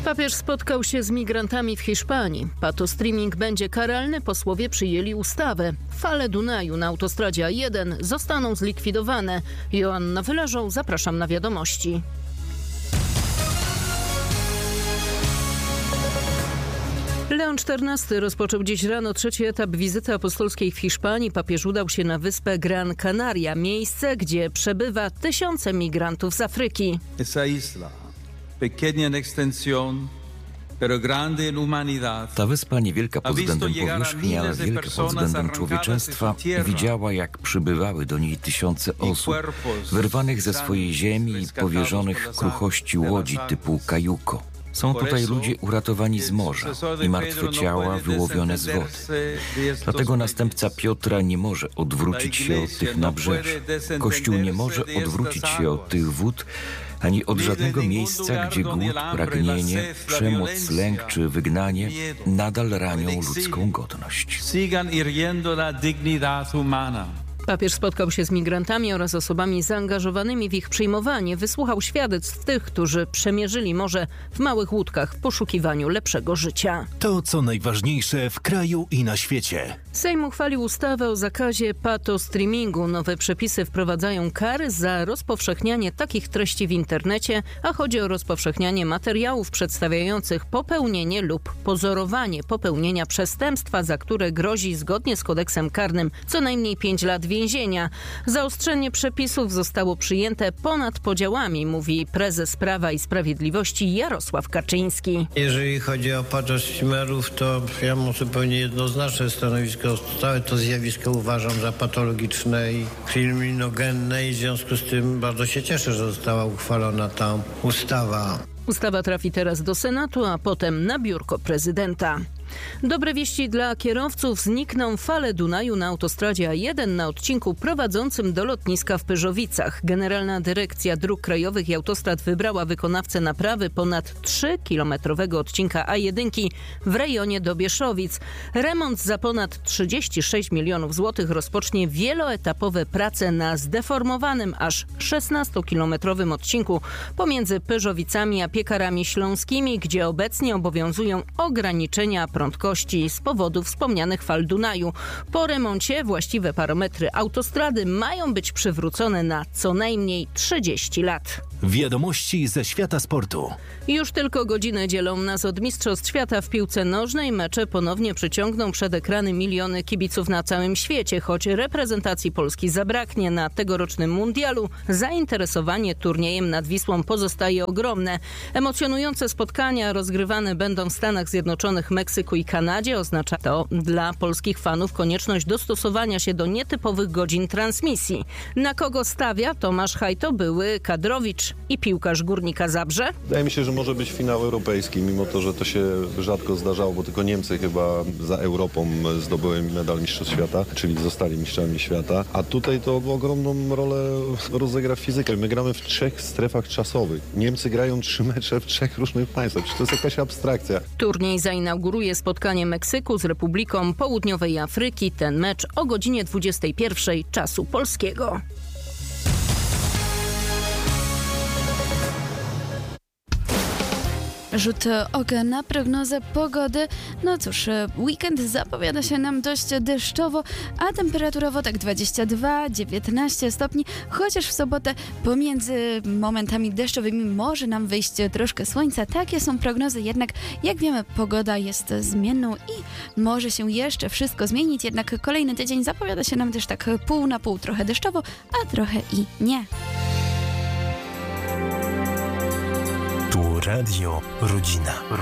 Papież spotkał się z migrantami w Hiszpanii. Patostreaming będzie karalny, posłowie przyjęli ustawę. Fale Dunaju na autostradzie A1 zostaną zlikwidowane. Joanna Wyleżą, zapraszam na wiadomości. Leon XIV rozpoczął dziś rano trzeci etap wizyty apostolskiej w Hiszpanii. Papież udał się na wyspę Gran Canaria, miejsce, gdzie przebywa tysiące migrantów z Afryki. Ta wyspa niewielka pod względem powierzchni, ale wielka pod względem człowieczeństwa, widziała, jak przybywały do niej tysiące osób, wyrwanych ze swojej ziemi i powierzonych kruchości łodzi typu Kajuko. Są tutaj ludzie uratowani z morza i martwe ciała wyłowione z wody. Dlatego następca Piotra nie może odwrócić się od tych nabrzeży. Kościół nie może odwrócić się od tych wód, ani od żadnego miejsca, gdzie głód, pragnienie, przemoc, lęk czy wygnanie nadal ranią ludzką godność. Papież spotkał się z migrantami oraz osobami zaangażowanymi w ich przyjmowanie. Wysłuchał świadectw tych, którzy przemierzyli morze w małych łódkach w poszukiwaniu lepszego życia. To, co najważniejsze w kraju i na świecie. Sejm uchwalił ustawę o zakazie patostreamingu. Nowe przepisy wprowadzają kary za rozpowszechnianie takich treści w internecie, a chodzi o rozpowszechnianie materiałów przedstawiających popełnienie lub pozorowanie popełnienia przestępstwa, za które grozi zgodnie z kodeksem karnym co najmniej 5 lat więzienia. Zaostrzenie przepisów zostało przyjęte ponad podziałami, mówi prezes Prawa i Sprawiedliwości Jarosław Kaczyński. Jeżeli chodzi o patostreamerów, to ja mam zupełnie jednoznaczne stanowisko. Całe to zjawisko uważam za patologiczne i kryminogenne i w związku z tym bardzo się cieszę, że została uchwalona ta ustawa. Ustawa trafi teraz do Senatu, a potem na biurko prezydenta. Dobre wieści dla kierowców. Znikną fale Dunaju na autostradzie A1 na odcinku prowadzącym do lotniska w Pyrzowicach. Generalna Dyrekcja Dróg Krajowych i Autostrad wybrała wykonawcę naprawy ponad 3-kilometrowego odcinka A1 w rejonie Dobieszowic. Remont za ponad 36 milionów złotych rozpocznie wieloetapowe prace na zdeformowanym aż 16-kilometrowym odcinku pomiędzy Pyrzowicami a Piekarami Śląskimi, gdzie obecnie obowiązują ograniczenia prędkości z powodu wspomnianych fal Dunaju. Po remoncie właściwe parametry autostrady mają być przywrócone na co najmniej 30 lat. Wiadomości ze świata sportu. Już tylko godziny dzielą nas od Mistrzostw Świata w piłce nożnej. Mecze ponownie przyciągną przed ekrany miliony kibiców na całym świecie. Choć reprezentacji Polski zabraknie na tegorocznym mundialu, zainteresowanie turniejem nad Wisłą pozostaje ogromne. Emocjonujące spotkania rozgrywane będą w Stanach Zjednoczonych, Meksyku i Kanadzie. Oznacza to dla polskich fanów konieczność dostosowania się do nietypowych godzin transmisji. Na kogo stawia Tomasz Hajto, były kadrowicz i piłkarz Górnika Zabrze? Wydaje mi się, że może być finał europejski, mimo to, że to się rzadko zdarzało, bo tylko Niemcy chyba za Europą zdobyły medal Mistrzostw Świata, czyli zostali mistrzami świata. A tutaj to ogromną rolę rozegra fizyka. My gramy w 3 strefach czasowych. Niemcy grają 3 mecze w 3 różnych państwach. Czy to jest jakaś abstrakcja? Turniej zainauguruje spotkanie Meksyku z Republiką Południowej Afryki. Ten mecz o godzinie 21 czasu polskiego. Rzut oka na prognozę pogody. No cóż, weekend zapowiada się nam dość deszczowo, a temperaturowo tak 22-19 stopni, chociaż w sobotę pomiędzy momentami deszczowymi może nam wyjść troszkę słońca. Takie są prognozy, jednak jak wiemy, pogoda jest zmienną i może się jeszcze wszystko zmienić, jednak kolejny tydzień zapowiada się nam też tak pół na pół, trochę deszczowo, a trochę i nie. Tu Radio Rodzina.